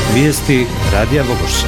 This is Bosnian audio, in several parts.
Vijesti Radija Vogošća.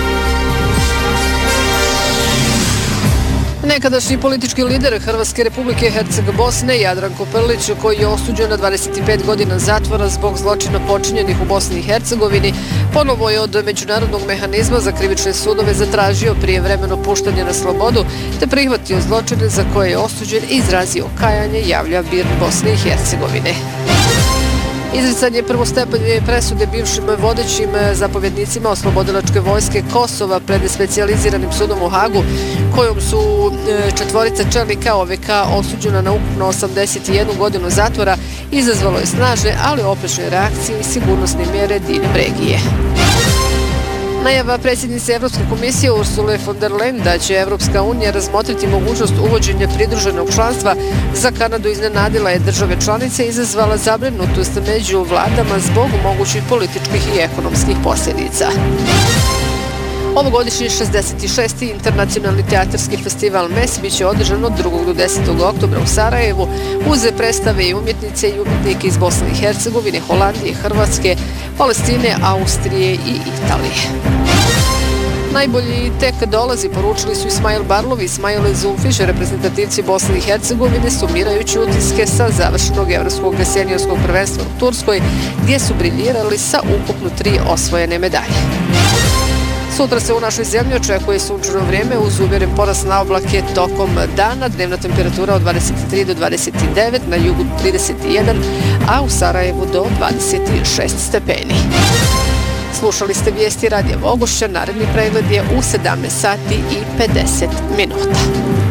Nekadašnji politički lider Hrvatske Republike Herceg-Bosne Jadranko Prlić, koji je osuđen na 25 godina zatvora zbog zločina počinjenih u Bosni i Hercegovini, ponovo je od Međunarodnog mehanizma za krivične sudove zatražio prijevremeno puštanje na slobodu te prihvatio zločine za koje je osuđen i izrazio kajanje, javlja BIRN Bosne i Hercegovine. Izricanje prvostepenje presude bivšim vodećim zapovjednicima oslobodilačke vojske Kosova pred specijaliziranim sudom u Hagu, kojom su četvorica čelnika OVK osuđena na ukupno 81 godinu zatvora, izazvalo je snažne, ali oprečne reakcije i sigurnosne mjere diljem regije. Najava predsjednice Evropske komisije Ursule von der Leyen da će Evropska unija razmotriti mogućnost uvođenja pridruženog članstva za Kanadu iznenadila je države članice i izazvala zabrinutost među vladama zbog mogućih političkih i ekonomskih posljedica. Ovogodišnji 66. internacionalni teatarski festival MES biće održan od 2. do 10. oktobra u Sarajevu uz predstave i umjetnice i umjetnike iz Bosne i Hercegovine, Holandije, Hrvatske, Palestine, Austrije i Italije. Najbolji tek dolazi, poručili su Ismail Barlov i Ismail Zulfiš, reprezentativci Bosne i Hercegovine, sumirajući utiske sa završenog evropskog seniorskog prvenstva u Turskoj, gdje su briljirali sa ukupno 3 osvojene medalje. Sutra se u našoj zemlji očekuje sunčano vrijeme uz umjeren porast na oblake tokom dana, dnevna temperatura od 23 do 29, na jugu 31, a u Sarajevu do 26 stepeni. Slušali ste vijesti Radija Vogošća, naredni pregled je u 17 sati i 50 minuta.